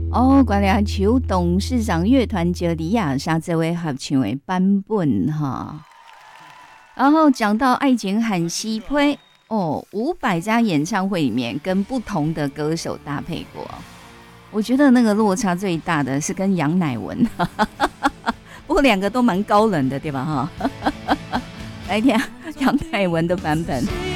哦，关联球董事长乐团节李亚莎这位合唱的版本哈。然后讲到爱情很稀配哦，500家演唱会里面跟不同的歌手搭配过，我觉得那个落差最大的是跟杨乃文，不过两个都蛮高冷的，对吧？哈，来听杨乃文的版本。